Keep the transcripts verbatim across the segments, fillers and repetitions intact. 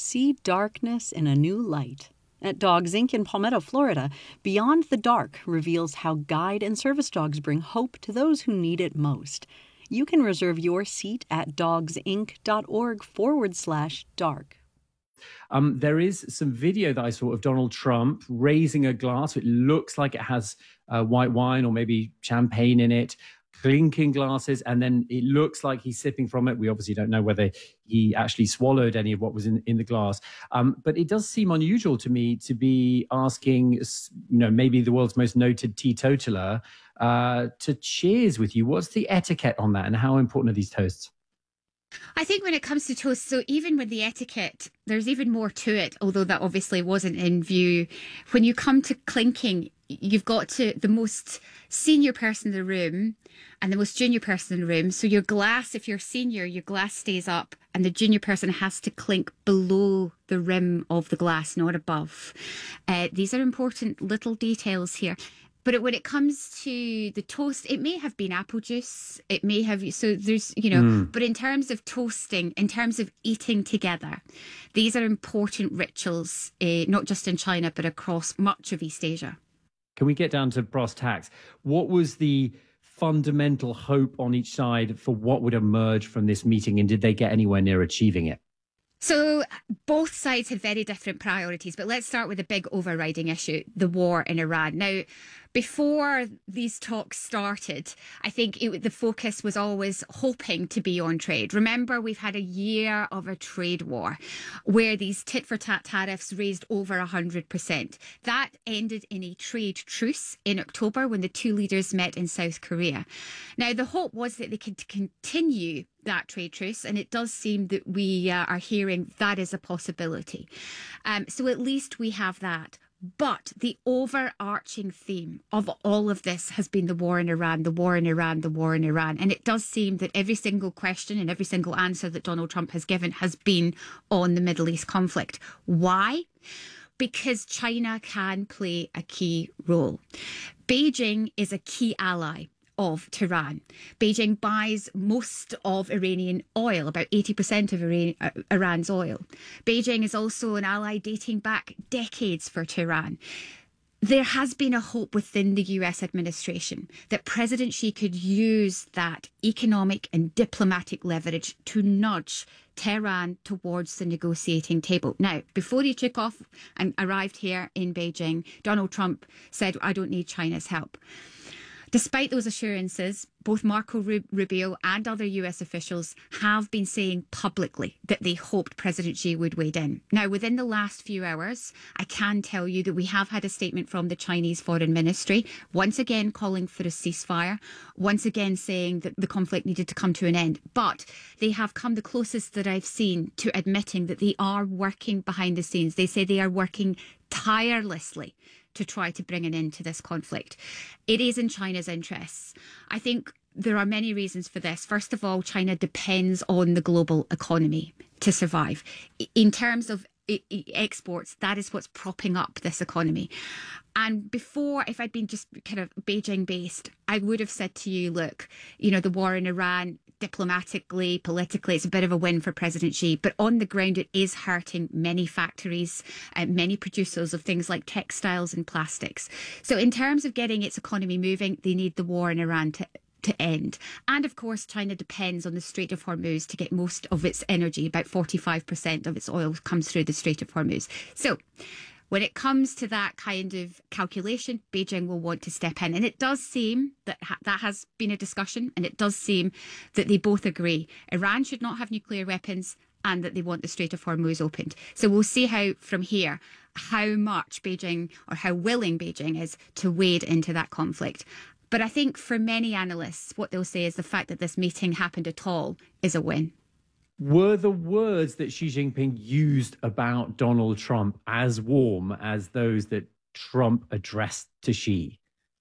See darkness in a new light. At Dogs Incorporated in Palmetto, Florida, Beyond the Dark reveals how guide and service dogs bring hope to those who need it most. You can reserve your seat at dogsinc.org forward slash dark. Um, there is some video that I saw of Donald Trump raising a glass. It looks like it has uh, white wine or maybe champagne in it, clinking glasses, and then it looks like he's sipping from it. We obviously don't know whether he actually swallowed any of what was in, in the glass. Um, but it does seem unusual to me to be asking, you know, maybe the world's most noted teetotaler uh, to cheers with you. What's the etiquette on that, and how important are these toasts? I think when it comes to toast, so even with the etiquette, there's even more to it, although that obviously wasn't in view. When you come to clinking, you've got to the most senior person in the room and the most junior person in the room. So your glass, if you're senior, your glass stays up and the junior person has to clink below the rim of the glass, not above. Uh, these are important little details here. But it, when it comes to the toast, it may have been apple juice. It may have, so there's, you know, mm. but in terms of toasting, in terms of eating together, these are important rituals, uh, not just in China, but across much of East Asia. Can we get down to brass tacks? What was the fundamental hope on each side for what would emerge from this meeting, and did they get anywhere near achieving it? So both sides had very different priorities, but let's start with the big overriding issue, the war in Iran. Now, before these talks started, I think it, the focus was always hoping to be on trade. Remember, we've had a year of a trade war where these tit-for-tat tariffs raised over one hundred percent. That ended in a trade truce in October when the two leaders met in South Korea. Now, the hope was that they could continue that trade truce, and it does seem that we uh, are hearing that is a possibility. Um, so at least we have that. But the overarching theme of all of this has been the war in Iran, the war in Iran, the war in Iran. And it does seem that every single question and every single answer that Donald Trump has given has been on the Middle East conflict. Why? Because China can play a key role. Beijing is a key ally of Tehran. Beijing buys most of Iranian oil, about eighty percent of Iran, uh, Iran's oil. Beijing is also an ally dating back decades for Tehran. There has been a hope within the U S administration that President Xi could use that economic and diplomatic leverage to nudge Tehran towards the negotiating table. Now, before he took off and arrived here in Beijing, Donald Trump said, "I don't need China's help." Despite those assurances, both Marco Rubio and other U S officials have been saying publicly that they hoped President Xi would wade in. Now, within the last few hours, I can tell you that we have had a statement from the Chinese Foreign Ministry, once again calling for a ceasefire, once again saying that the conflict needed to come to an end. But they have come the closest that I've seen to admitting that they are working behind the scenes. They say they are working tirelessly to try to bring an end to this conflict. It is in China's interests. I think there are many reasons for this. First of all, China depends on the global economy to survive. In terms of exports, that is what's propping up this economy. And before, if I'd been just kind of Beijing based, I would have said to you, look, you know, the war in Iran, diplomatically, politically, it's a bit of a win for President Xi. But on the ground, it is hurting many factories and many producers of things like textiles and plastics. So in terms of getting its economy moving, they need the war in Iran to to end. And of course, China depends on the Strait of Hormuz to get most of its energy. About forty-five percent of its oil comes through the Strait of Hormuz. So when it comes to that kind of calculation, Beijing will want to step in. And it does seem that ha- that has been a discussion, and it does seem that they both agree Iran should not have nuclear weapons and that they want the Strait of Hormuz opened. So we'll see how, from here, how much Beijing or how willing Beijing is to wade into that conflict. But I think for many analysts, what they'll say is the fact that this meeting happened at all is a win. Were the words that Xi Jinping used about Donald Trump as warm as those that Trump addressed to Xi?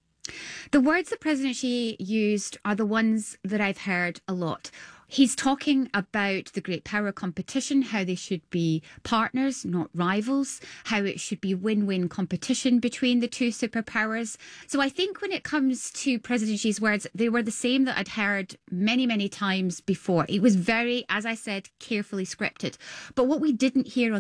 The words that President Xi used are the ones that I've heard a lot. He's talking about the great power competition, how they should be partners, not rivals, how it should be win-win competition between the two superpowers. So I think when it comes to President Xi's words, they were the same that I'd heard many, many times before. It was very, as I said, carefully scripted. But what we didn't hear on